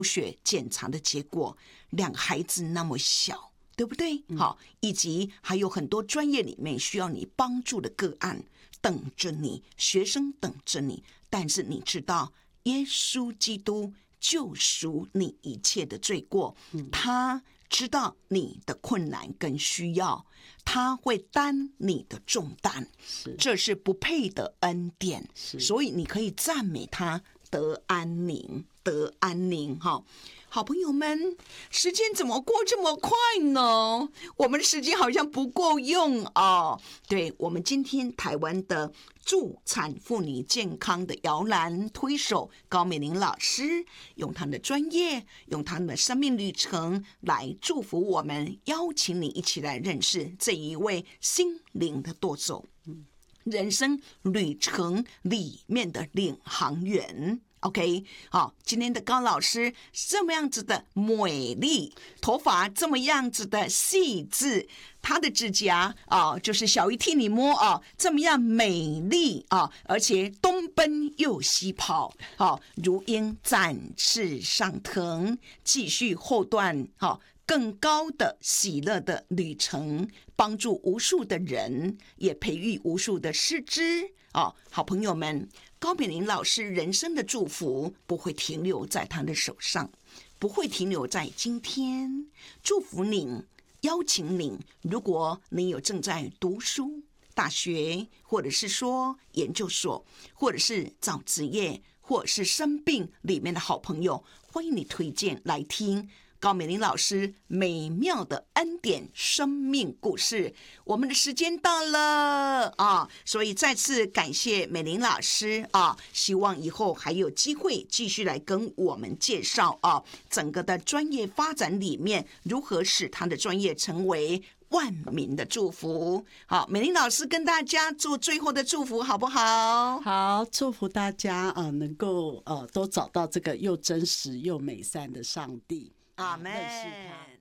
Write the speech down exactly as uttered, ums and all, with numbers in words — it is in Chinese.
血检查的结果，两个孩子那么小，对不对？好，以及还有很多专业里面需要你帮助的个案等着你，学生等着你。但是你知道，耶稣基督救赎你一切的罪过，他知道你的困难跟需要，他会担你的重担，这是不配的恩典，所以你可以赞美他，得安宁，得安宁哈。好朋友们，时间怎么过这么快呢？我们的时间好像不够用哦。对，我们今天台湾的助产妇女健康的摇篮推手高美玲老师，用她的专业，用她的生命旅程来祝福我们，邀请你一起来认识这一位心灵的舵手，人生旅程里面的领航员。OK， 好，今天的高老师这么样子的美丽，头发这么样子的细致，她的指甲啊，就是小鱼替你摸啊，这么样美丽啊，而且东奔又西跑，啊，如鹰展翅上腾，继续后段啊。更高的喜乐的旅程，帮助无数的人，也培育无数的师资哦，好朋友们，高美玲老师人生的祝福不会停留在她的手上，不会停留在今天。祝福您，邀请您，如果你有正在读书，大学，或者是说研究所，或者是找职业，或者是生病里面的好朋友，欢迎你推荐来听高美玲老师美妙的恩典生命故事。我们的时间到了啊，所以再次感谢美玲老师啊，希望以后还有机会继续来跟我们介绍啊，整个的专业发展里面如何使他的专业成为万民的祝福。好，美玲老师跟大家做最后的祝福好不好？ 好，祝福大家呃能够呃都找到这个又真实又美善的上帝。 阿们。 认识他。